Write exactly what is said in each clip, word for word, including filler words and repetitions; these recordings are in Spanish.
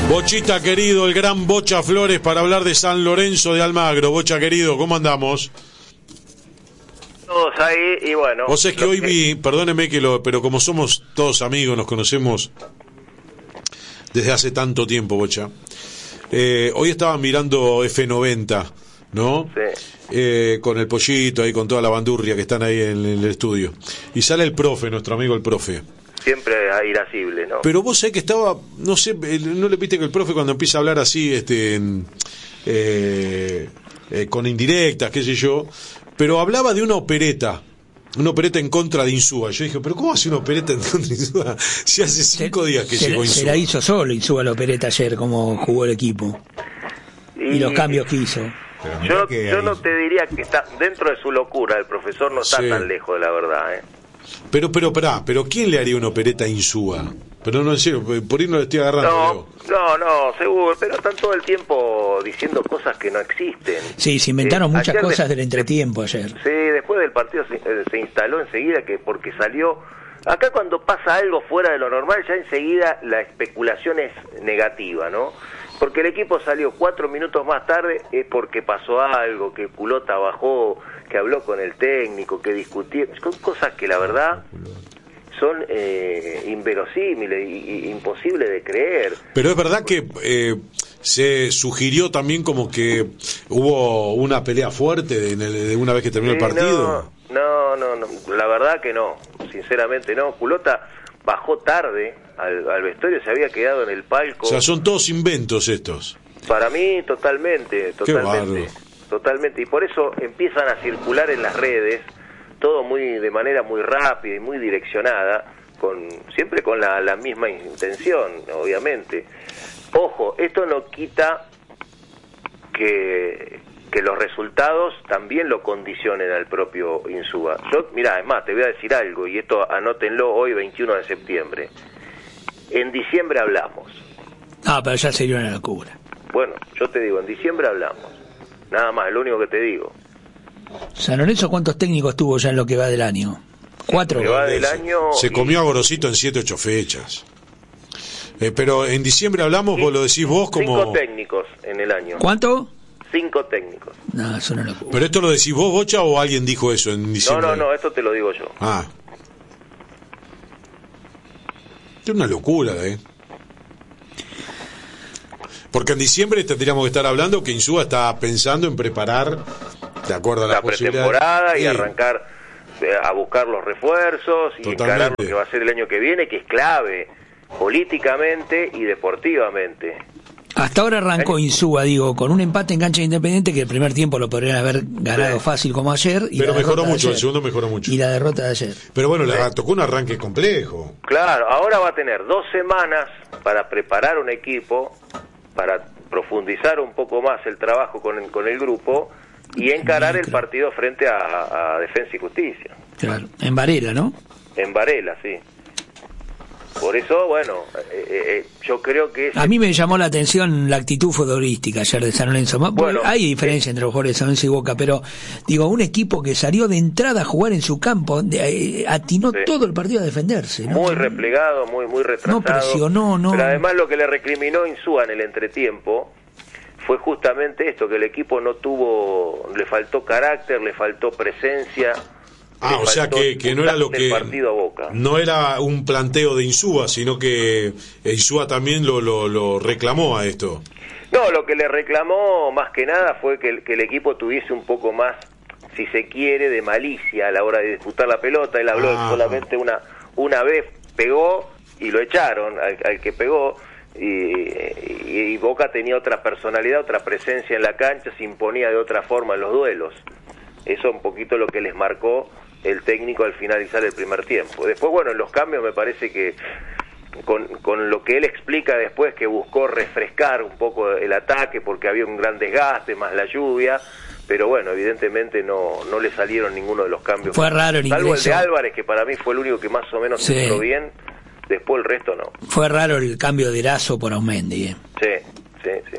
Bochita querido, el gran Bocha Flores para hablar de San Lorenzo de Almagro. Bocha querido, ¿cómo andamos? Todos ahí y bueno. Vos es que hoy que... vi, perdóneme que lo, pero como somos todos amigos, nos conocemos desde hace tanto tiempo, Bocha. Eh, hoy estaban mirando F noventa, ¿no? Sí. Eh, con el pollito ahí, con toda la bandurria que están ahí en el estudio. Y sale el profe, nuestro amigo el profe. Siempre irascible, ¿no? Pero vos sabés que estaba, no sé, no le viste que el profe cuando empieza a hablar así, este, eh, eh, con indirectas, qué sé yo, pero hablaba de una opereta, una opereta en contra de Insúa. Yo dije, pero ¿cómo hace una opereta en contra de Insúa si hace cinco se, días que se, llegó Insúa? Se la hizo solo Insúa la opereta ayer, como jugó el equipo. Y, y los cambios que hizo. Yo, yo no te diría que está dentro de su locura, el profesor no está sí. tan lejos de la verdad, ¿eh? Pero, pero, pará, pero ¿quién le haría una opereta a Insúa? Pero no, en serio, por ahí no le estoy agarrando. No, no, no, seguro, pero están todo el tiempo diciendo cosas que no existen. Sí, se inventaron eh, muchas cosas de, del entretiempo ayer. Sí, después del partido se, eh, se instaló enseguida que porque salió... Acá cuando pasa algo fuera de lo normal, ya enseguida la especulación es negativa, ¿no? Porque el equipo salió cuatro minutos más tarde es porque pasó algo, que Culota bajó, que habló con el técnico, que discutió, son cosas que la verdad son eh, inverosímiles, y, y, imposibles de creer. Pero es verdad que eh, se sugirió también como que hubo una pelea fuerte de, de una vez que terminó sí, el partido. No, no, no, no, la verdad que no, sinceramente no. Culota bajó tarde al, al vestuario, se había quedado en el palco. O sea, son todos inventos estos. Para mí, totalmente, totalmente. Qué totalmente. Y por eso empiezan a circular en las redes, todo muy de manera muy rápida y muy direccionada, con siempre con la, la misma intención, obviamente. Ojo, esto no quita que... que los resultados también lo condicionen al propio Insúa. Yo, mirá, es más, te voy a decir algo, y esto anótenlo hoy, veintiuno de septiembre. En diciembre hablamos. Ah, pero ya sería una locura. Bueno, yo te digo, en diciembre hablamos. Nada más, es lo único que te digo. San Lorenzo, ¿cuántos técnicos tuvo ya en lo que va del año? ¿Cuatro? En lo que va del año... Se comió a Gorosito en siete, ocho fechas. Eh, pero en diciembre hablamos, vos lo decís vos como... Cinco técnicos en el año. ¿Cuánto? Cinco técnicos. No, eso no lo puedo. ¿Pero esto lo decís vos, Bocha, o alguien dijo eso en diciembre? No, no, no, esto te lo digo yo. Ah. Es una locura, ¿eh? Porque en diciembre tendríamos que estar hablando que Insúa está pensando en preparar, de acuerdo a la, la pretemporada y sí. arrancar a buscar los refuerzos y Totalmente. encarar lo que va a ser el año que viene, que es clave políticamente y deportivamente. Hasta ahora arrancó Insúa, digo, con un empate en cancha Independiente que el primer tiempo lo podrían haber ganado sí. fácil como ayer. Y pero mejoró mucho, el segundo mejoró mucho. Y la derrota de ayer. Pero bueno, sí. le tocó un arranque complejo. Claro, ahora va a tener dos semanas para preparar un equipo, para profundizar un poco más el trabajo con el, con el grupo y encarar el partido frente a, a Defensa y Justicia. Claro, en Varela, ¿no? En Varela, sí. Por eso, bueno, eh, eh, yo creo que... Ese... A mí me llamó la atención la actitud futbolística ayer de San Lorenzo. Bueno, hay diferencia eh, entre los jugadores de San Lorenzo y Boca, pero digo, un equipo que salió de entrada a jugar en su campo, de, eh, atinó sí. todo el partido a defenderse, ¿no? Muy replegado, muy muy retrasado. No presionó, no... Pero además lo que le recriminó Insúa en el entretiempo fue justamente esto, que el equipo no tuvo, le faltó carácter, le faltó presencia... Ah, o sea que, que no era lo que Boca. No era un planteo de Insúa, sino que Insúa también lo, lo, lo reclamó a esto. No, lo que le reclamó más que nada fue que el, que el equipo tuviese un poco más, si se quiere, de malicia a la hora de disputar la pelota. Él habló ah. solamente una una vez, pegó y lo echaron al, al que pegó. Y, y, y Boca tenía otra personalidad, otra presencia en la cancha, se imponía de otra forma en los duelos. Eso un poquito lo que les marcó el técnico al finalizar el primer tiempo. Después, bueno, en los cambios me parece que con, con lo que él explica después, que buscó refrescar un poco el ataque porque había un gran desgaste, más la lluvia, pero bueno, evidentemente no no le salieron ninguno de los cambios. Fue raro el Salvo ingreso. el de Álvarez, que para mí fue el único que más o menos sí. entró bien, después el resto no. Fue raro el cambio de Erazo por Aumendi. ¿eh? Sí, sí, sí.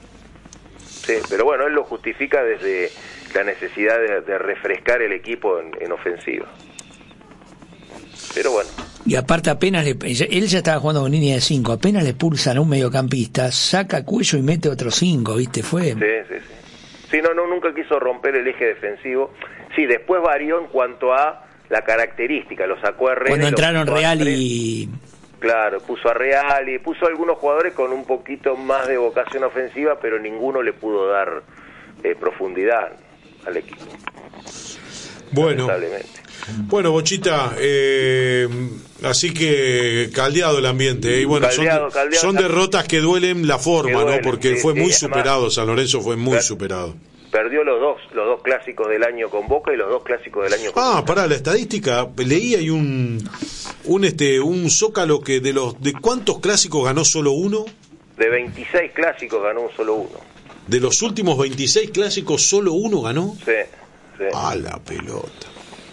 Sí, pero bueno, él lo justifica desde... la necesidad de, de refrescar el equipo en, en ofensiva. Pero bueno, Y aparte apenas le, él ya estaba jugando con línea de cinco, apenas le pulsan a un mediocampista, saca Cuello y mete otros cinco, ¿viste? Fue... Sí, sí, sí. Sí, no, no, nunca quiso romper el eje defensivo. Sí, después varió en cuanto a la característica, lo sacó a Real. Cuando entraron Real y... Claro, puso a Real y puso a algunos jugadores con un poquito más de vocación ofensiva, pero ninguno le pudo dar eh, profundidad al equipo. Bueno, bueno, Bochita, eh, así que caldeado el ambiente, ¿eh? Y bueno, caldeado, son, caldeado, son derrotas que duelen la forma, duelen, ¿no? Porque sí, fue muy sí, superado, además, San Lorenzo fue muy per, superado. Perdió los dos, los dos clásicos del año con Boca y los dos clásicos del año con Ah, Boca. pará, la estadística, leí hay un un este un zócalo que de los de ¿cuántos clásicos ganó solo uno? De veintiséis clásicos ganó un solo uno. De los últimos veintiséis clásicos solo uno ganó? Sí, sí. A la pelota.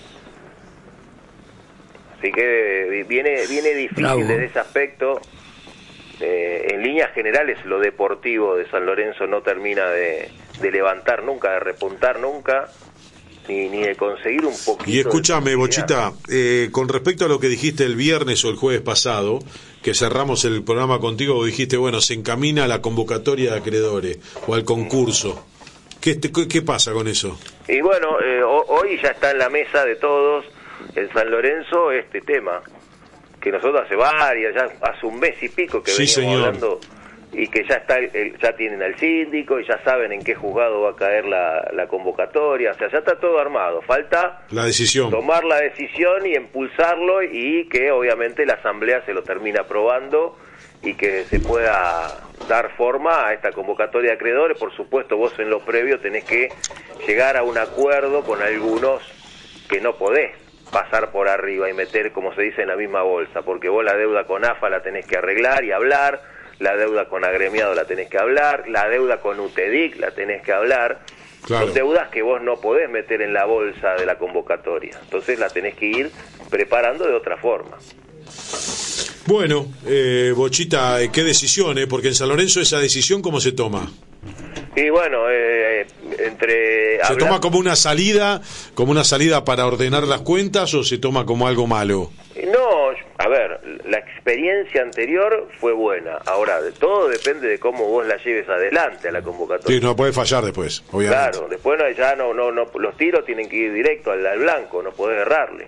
Así que viene viene difícil Bravo. Desde ese aspecto. Eh, en líneas generales lo deportivo de San Lorenzo no termina de, de levantar nunca, de repuntar nunca, ni, ni de conseguir un poquito. Y escúchame, Bochita, eh, con respecto a lo que dijiste el viernes o el jueves pasado, que cerramos el programa contigo, vos dijiste, bueno, se encamina a la convocatoria de acreedores o al concurso. ¿Qué, qué, qué pasa con eso? Y bueno, eh, hoy ya está en la mesa de todos en San Lorenzo este tema, que nosotros hace varias, ya hace un mes y pico que sí, venimos señor. hablando, y que ya está el, ya tienen al síndico y ya saben en qué juzgado va a caer la, la convocatoria, o sea, ya está todo armado, falta la decisión, tomar la decisión y impulsarlo, y que obviamente la asamblea se lo termina aprobando y que se pueda dar forma a esta convocatoria de acreedores. Por supuesto, vos en lo previo tenés que llegar a un acuerdo con algunos que no podés pasar por arriba y meter, como se dice, en la misma bolsa, porque vos la deuda con A F A la tenés que arreglar y hablar, la deuda con agremiado la tenés que hablar, la deuda con U T E D I C la tenés que hablar. Claro. Son deudas que vos no podés meter en la bolsa de la convocatoria, entonces la tenés que ir preparando de otra forma. Bueno, eh, Bochita, ¿qué decisión? Eh? Porque en San Lorenzo esa decisión, ¿cómo se toma? Y bueno, eh, entre... ¿Se hablar... toma como una salida, como una salida para ordenar las cuentas, o se toma como algo malo? No, a ver, la experiencia anterior fue buena. Ahora, de todo depende de cómo vos la lleves adelante a la convocatoria. Sí, no puede fallar después, obviamente. Claro, después no, ya no, no, no, los tiros tienen que ir directo al, al blanco, no podés errarle.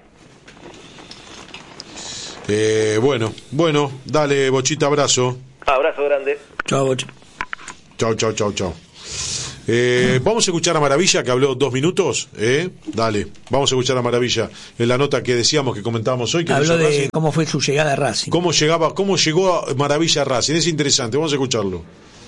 Eh, bueno, bueno, dale, Bochita, abrazo. Abrazo grande. Chao, Bochita. Chao, chao, chao, chao. Eh, vamos a escuchar a Maravilla, que habló dos minutos. ¿eh? Dale, vamos a escuchar a Maravilla en la nota que decíamos, que comentábamos hoy. Que habló de Racing. Cómo fue su llegada a Racing. Cómo llegaba, cómo llegó a Maravilla a Racing. Es interesante, vamos a escucharlo.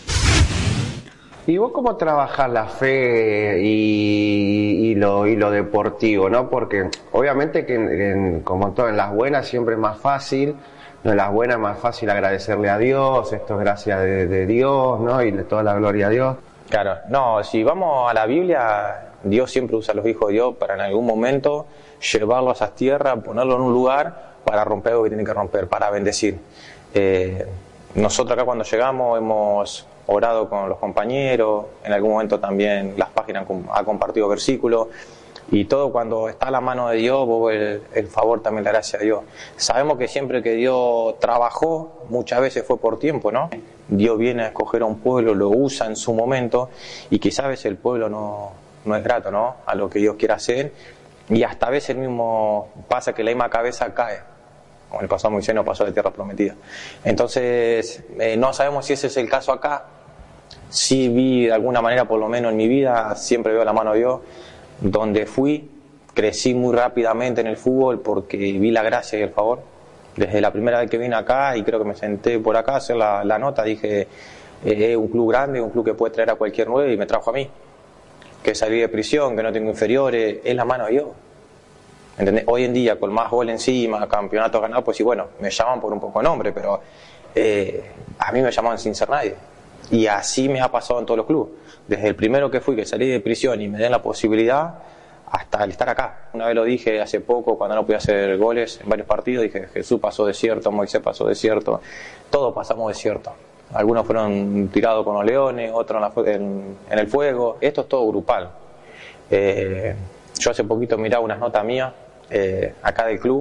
¿Y vos cómo trabajás la fe y, y, lo, y lo deportivo, no? Porque obviamente que en, en, como todo, en las buenas siempre es más fácil, no, en las buenas es más fácil agradecerle a Dios, esto es gracias de, de Dios, ¿no? Y de toda la gloria a Dios. Claro, no, si vamos a la Biblia, Dios siempre usa a los hijos de Dios para en algún momento llevarlos a esas tierras, ponerlos en un lugar para romper lo que tienen que romper, para bendecir. Eh, nosotros acá cuando llegamos hemos orado con los compañeros, en algún momento también las páginas han compartido versículos, y todo cuando está a la mano de Dios, vos el, el favor también, la gracia de Dios. Sabemos que siempre que Dios trabajó, muchas veces fue por tiempo, ¿no? Dios viene a escoger a un pueblo, lo usa en su momento, y quizás a veces el pueblo no, no es grato, ¿no? A lo que Dios quiere hacer, y hasta a veces el mismo pasa que la misma cabeza cae, como el pasado Moisés no pasó de tierra prometida. Entonces, eh, no sabemos si ese es el caso acá. Sí vi de alguna manera, por lo menos en mi vida, siempre veo la mano de Dios. Donde fui, crecí muy rápidamente en el fútbol porque vi la gracia y el favor. Desde la primera vez que vine acá, y creo que me senté por acá a hacer la, la nota, dije, eh, es un club grande, un club que puede traer a cualquier nueve, y me trajo a mí. Que salí de prisión, que no tengo inferiores, es la mano de Dios. ¿Entendés? Hoy en día, con más gol encima, campeonatos ganados, pues sí, bueno, me llaman por un poco de nombre, pero eh, a mí me llamaban sin ser nadie. Y así me ha pasado en todos los clubes. Desde el primero que fui, que salí de prisión y me den la posibilidad, hasta el estar acá. Una vez lo dije hace poco, cuando no podía hacer goles en varios partidos, dije, Jesús pasó desierto, Moisés pasó desierto, todos pasamos desierto. Algunos fueron tirados con los leones, otros en, la, en, en el fuego. Esto es todo grupal. Eh, yo hace poquito miraba unas notas mías, eh, acá del club, que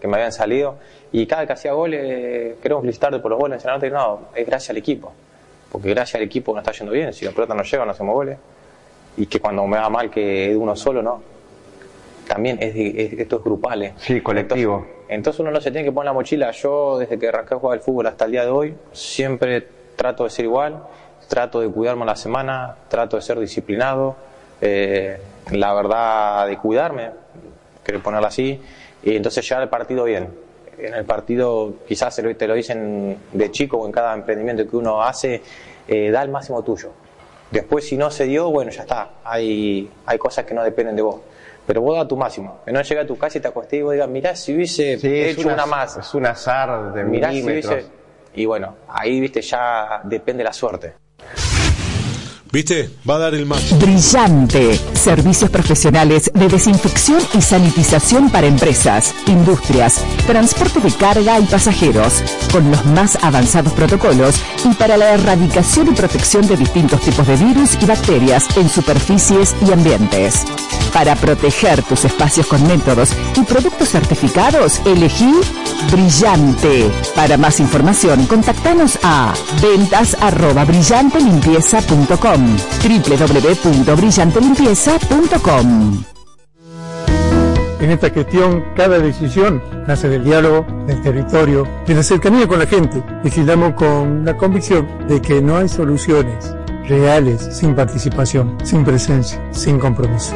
que me habían salido, y cada que hacía goles, queremos felicitarte por los goles, no, es gracias al equipo, porque gracias al equipo nos está yendo bien, si la pelota no llega no hacemos goles, y que cuando me va mal que es de uno solo, no, también es, de, es esto es grupal, ¿eh? Sí, colectivo. Entonces, entonces uno no se tiene que poner la mochila. Yo desde que arranqué a jugar al fútbol hasta el día de hoy, siempre trato de ser igual, trato de cuidarme la semana, trato de ser disciplinado, eh, la verdad de cuidarme, quiero ponerlo así, y entonces llegar al partido bien. En el partido quizás te lo dicen de chico o en cada emprendimiento que uno hace, eh, da el máximo tuyo. Después si no se dio, bueno, ya está, hay, hay cosas que no dependen de vos. Pero vos da tu máximo. Que no llegue a tu casa y te acostés y vos digas, mirá si hubiese sí, hecho una, una más. Es un azar de mirá milímetros. Si hubiese... Y bueno, ahí, viste, ya depende la suerte. ¿Viste? Va a dar el más. Brillante. Servicios profesionales de desinfección y sanitización para empresas, industrias, transporte de carga y pasajeros, con los más avanzados protocolos y para la erradicación y protección de distintos tipos de virus y bacterias en superficies y ambientes. Para proteger tus espacios con métodos y productos certificados, elegí Brillante. Para más información, contactanos a ventas arroba brillante limpieza punto com, doble u doble u doble u punto brillante limpieza punto com. En esta gestión, cada decisión nace del diálogo, del territorio, de la cercanía con la gente. Legislamos con la convicción de que no hay soluciones reales sin participación, sin presencia, sin compromiso.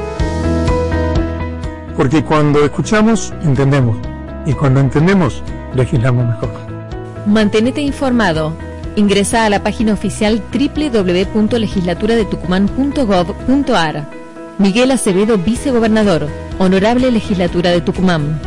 Porque cuando escuchamos, entendemos. Y cuando entendemos, legislamos mejor. Mantenete informado. Ingresa a la página oficial doble u doble u doble u punto legislatura de tucumán punto gov punto ar. Miguel Acevedo, vicegobernador. Honorable Legislatura de Tucumán.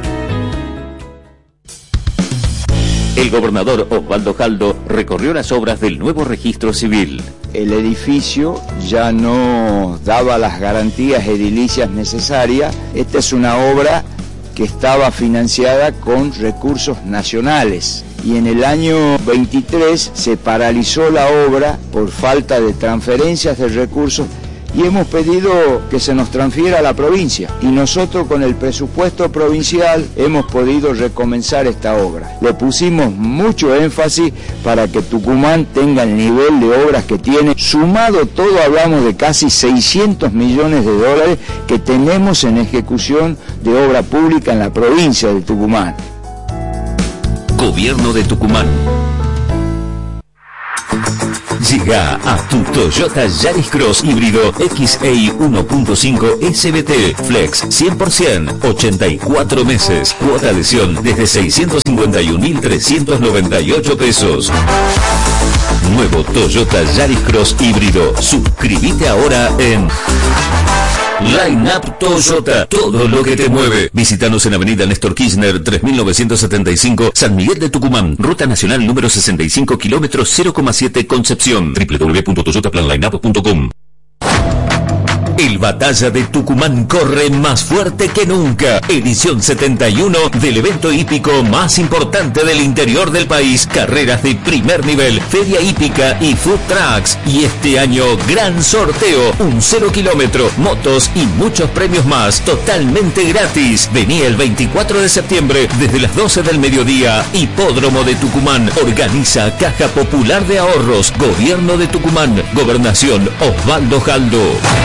El gobernador Osvaldo Jaldo recorrió las obras del nuevo registro civil. El edificio ya no daba las garantías edilicias necesarias. Esta es una obra que estaba financiada con recursos nacionales y en el año veintitrés se paralizó la obra por falta de transferencias de recursos y hemos pedido que se nos transfiera a la provincia y nosotros con el presupuesto provincial hemos podido recomenzar esta obra. Le pusimos mucho énfasis para que Tucumán tenga el nivel de obras que tiene. Sumado todo hablamos de casi seiscientos millones de dólares que tenemos en ejecución de obra pública en la provincia de Tucumán. Gobierno de Tucumán. Llega a tu Toyota Yaris Cross híbrido X E I uno punto cinco S B T Flex cien por ciento, ochenta y cuatro meses, cuota adhesión desde seiscientos cincuenta y un mil trescientos noventa y ocho pesos. Nuevo Toyota Yaris Cross híbrido. Suscríbete ahora en Line Up Toyota, todo lo que te mueve. Visítanos en Avenida Néstor Kirchner tres mil novecientos setenta y cinco, San Miguel de Tucumán, Ruta Nacional número sesenta y cinco, kilómetros cero coma siete, Concepción. doble u doble u doble u punto toyota plan line up punto com. El Batalla de Tucumán corre más fuerte que nunca. Edición setenta y uno del evento hípico más importante del interior del país. Carreras de primer nivel, feria hípica y food trucks. Y este año, gran sorteo. Un cero kilómetro, motos y muchos premios más. Totalmente gratis. Vení el veinticuatro de septiembre desde las doce del mediodía. Hipódromo de Tucumán. Organiza Caja Popular de Ahorros. Gobierno de Tucumán. Gobernación Osvaldo Jaldo.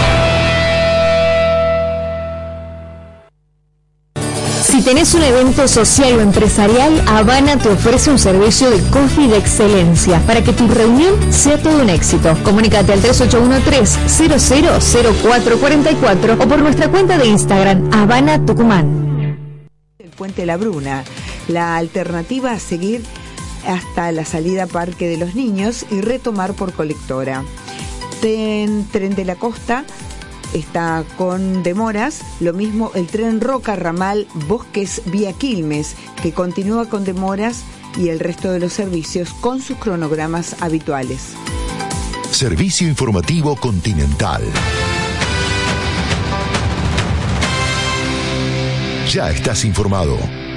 Si tenés un evento social o empresarial, Habana te ofrece un servicio de coffee de excelencia para que tu reunión sea todo un éxito. Comunícate al tres ocho uno tres, cero cero cero cuatro cuatro cuatro o por nuestra cuenta de Instagram, Habana Tucumán. El Puente La Bruna, la alternativa a seguir hasta la salida Parque de los Niños y retomar por Colectora. Ten, Tren de la Costa está con demoras, lo mismo el tren Roca Ramal Bosques vía Quilmes, que continúa con demoras, y el resto de los servicios con sus cronogramas habituales. Servicio Informativo Continental. Ya estás informado.